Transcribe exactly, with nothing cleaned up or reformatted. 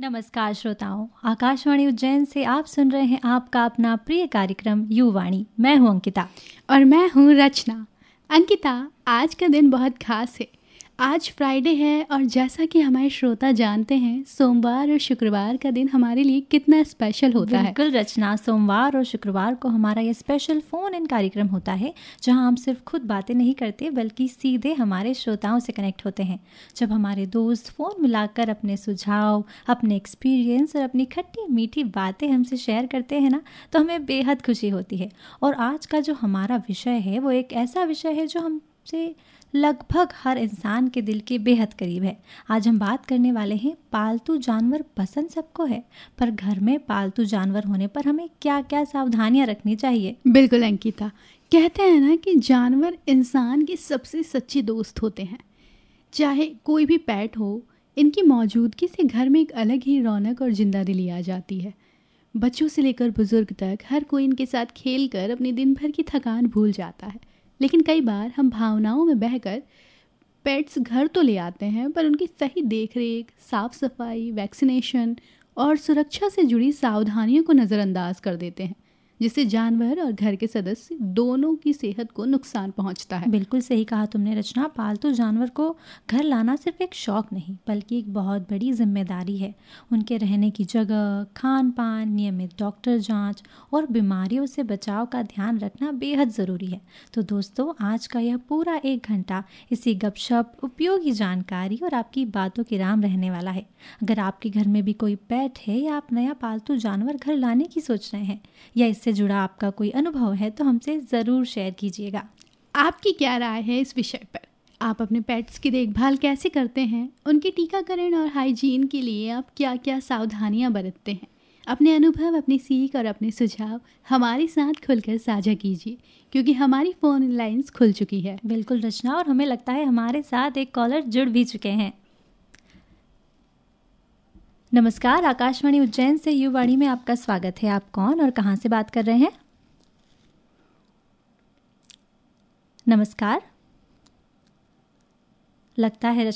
नमस्कार श्रोताओं, आकाशवाणी उज्जैन से आप सुन रहे हैं आपका अपना प्रिय कार्यक्रम युवाणी। मैं हूं अंकिता और मैं हूं रचना। अंकिता, आज का दिन बहुत खास है। आज फ्राइडे है और जैसा कि हमारे श्रोता जानते हैं, सोमवार और शुक्रवार का दिन हमारे लिए कितना स्पेशल होता है। बिल्कुल रचना, सोमवार और शुक्रवार को हमारा ये स्पेशल फ़ोन इन कार्यक्रम होता है जहां हम सिर्फ खुद बातें नहीं करते बल्कि सीधे हमारे श्रोताओं से कनेक्ट होते हैं। जब हमारे दोस्त फ़ोन मिलाकर अपने सुझाव, अपने एक्सपीरियंस और अपनी खट्टी मीठी बातें हमसे शेयर करते हैं ना, तो हमें बेहद खुशी होती है। और आज का जो हमारा विषय है वो एक ऐसा विषय है जो हमसे लगभग हर इंसान के दिल के बेहद करीब है। आज हम बात करने वाले हैं पालतू जानवर पसंद सबको है, पर घर में पालतू जानवर होने पर हमें क्या क्या सावधानियां रखनी चाहिए। बिल्कुल अंकिता, कहते हैं ना कि जानवर इंसान के सबसे सच्चे दोस्त होते हैं। चाहे कोई भी पेट हो, इनकी मौजूदगी से घर में एक अलग ही रौनक और जिंदा दिली आ जाती है। बच्चों से लेकर बुजुर्ग तक हर कोई इनके साथ खेल कर अपने दिन भर की थकान भूल जाता है। लेकिन कई बार हम भावनाओं में बहकर पेट्स घर तो ले आते हैं, पर उनकी सही देखरेख, साफ सफाई, वैक्सीनेशन और सुरक्षा से जुड़ी सावधानियों को नज़रअंदाज कर देते हैं, जिससे जानवर और घर के सदस्य दोनों की सेहत को नुकसान पहुंचता है। बिल्कुल सही कहा तुमने रचना। पालतू जानवर को घर लाना सिर्फ एक शौक नहीं बल्कि एक बहुत बड़ी जिम्मेदारी है। उनके रहने की जगह, खान पान, नियमित डॉक्टर जांच और बीमारियों से बचाव का ध्यान रखना बेहद ज़रूरी है। तो दोस्तों, आज का यह पूरा एक घंटा इसी गपशप, उपयोगी जानकारी और आपकी बातों की राम रहने वाला है। अगर आपके घर में भी कोई पेट है या आप नया पालतू जानवर घर लाने की सोच रहे हैं या इससे जुड़ा आपका कोई अनुभव है तो हमसे ज़रूर शेयर कीजिएगा। आपकी क्या राय है इस विषय पर? आप अपने पेट्स की देखभाल कैसे करते हैं? उनके टीकाकरण और हाइजीन के लिए आप क्या क्या सावधानियां बरतते हैं? अपने अनुभव, अपनी सीख और अपने सुझाव हमारे साथ खुलकर साझा कीजिए, क्योंकि हमारी फ़ोन लाइन्स खुल चुकी है। बिल्कुल रचना, और हमें लगता है हमारे साथ एक कॉलर जुड़ भी चुके हैं। नमस्कार, आकाशवाणी उज्जैन से युवाणी में आपका स्वागत है। आप कौन और कहां से बात कर रहे हैं? नमस्कार। लगता है